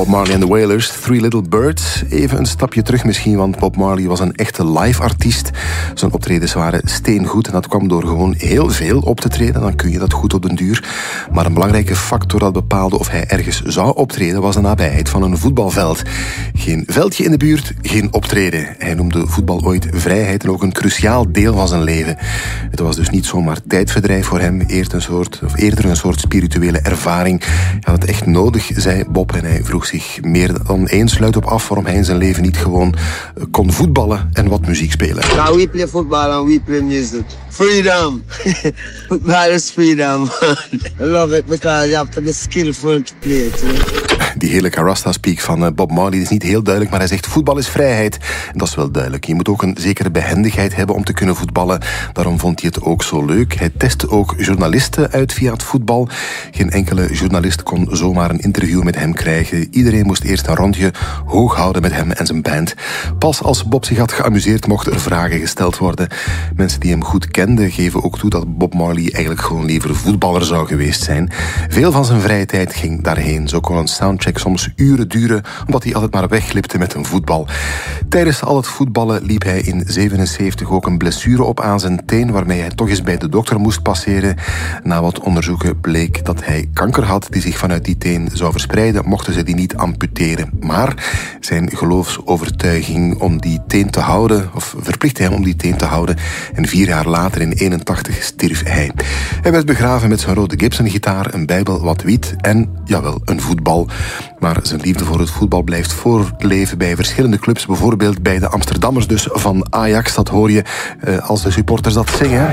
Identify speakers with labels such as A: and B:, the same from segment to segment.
A: Bob Marley and the Wailers, Three Little Birds. Even een stapje terug misschien, want Bob Marley was een echte live-artiest. Zijn optredens waren steengoed en dat kwam door gewoon heel veel op te treden. Dan kun je dat goed op den duur. Maar een belangrijke factor dat bepaalde of hij ergens zou optreden was de nabijheid van een voetbalveld. Geen veldje in de buurt, geen optreden. Hij noemde voetbal ooit vrijheid en ook een cruciaal deel van zijn leven. Het was dus niet zomaar tijdverdrijf voor hem, eerder een soort spirituele ervaring. Hij had het echt nodig, zei Bob, en hij vroeg zich meer dan eens luid op af waarom hij in zijn leven niet gewoon kon voetballen en wat muziek spelen.
B: Now we play football and we play music. Freedom! Football is freedom. I love it because you have to be skillful to play it.
A: Die heerlijke Rasta-speak van Bob Marley is niet heel duidelijk, maar hij zegt voetbal is vrijheid. En dat is wel duidelijk. Je moet ook een zekere behendigheid hebben om te kunnen voetballen. Daarom vond hij het ook zo leuk. Hij testte ook journalisten uit via het voetbal. Geen enkele journalist kon zomaar een interview met hem krijgen. Iedereen moest eerst een rondje hoog houden met hem en zijn band. Pas als Bob zich had geamuseerd mochten er vragen gesteld worden. Mensen die hem goed kenden geven ook toe dat Bob Marley eigenlijk gewoon liever voetballer zou geweest zijn. Veel van zijn vrije tijd ging daarheen. Zo kon een soundcheck soms uren duren, omdat hij altijd maar wegglipte met een voetbal. Tijdens al het voetballen liep hij in 1977 ook een blessure op aan zijn teen, waarmee hij toch eens bij de dokter moest passeren. Na wat onderzoeken bleek dat hij kanker had die zich vanuit die teen zou verspreiden, mochten ze die niet amputeren. Maar zijn geloofsovertuiging om die teen te houden, of verplichtte hem om die teen te houden, en 4 jaar later in 1981 stierf hij. Hij werd begraven met zijn rode Gibson-gitaar, een bijbel, wat wiet en, jawel, een voetbal. Maar zijn liefde voor het voetbal blijft voortleven bij verschillende clubs. Bijvoorbeeld bij de Amsterdammers dus van Ajax. Dat hoor je als de supporters dat zingen.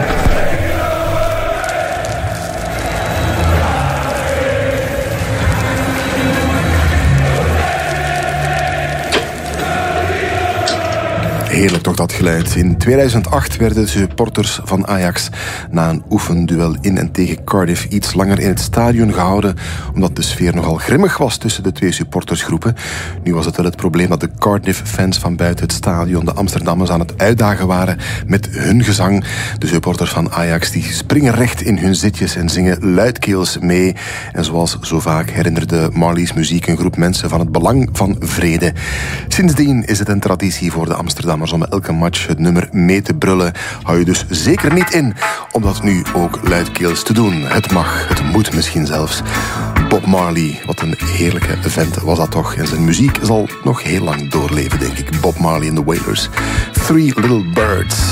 A: Heerlijk toch dat geluid. In 2008 werden de supporters van Ajax na een oefenduel in en tegen Cardiff iets langer in het stadion gehouden, omdat de sfeer nogal grimmig was tussen de twee supportersgroepen. Nu was het wel het probleem dat de Cardiff-fans van buiten het stadion de Amsterdammers aan het uitdagen waren met hun gezang. De supporters van Ajax die springen recht in hun zitjes en zingen luidkeels mee. En zoals zo vaak herinnerde Marley's muziek een groep mensen van het belang van vrede. Sindsdien is het een traditie voor de Amsterdammers om elke match het nummer mee te brullen. Hou je dus zeker niet in om dat nu ook luidkeels te doen. Het mag, het moet misschien zelfs. Bob Marley, wat een heerlijke vent was dat toch. En zijn muziek zal nog heel lang doorleven, denk ik. Bob Marley and the Wailers. Three Little Birds.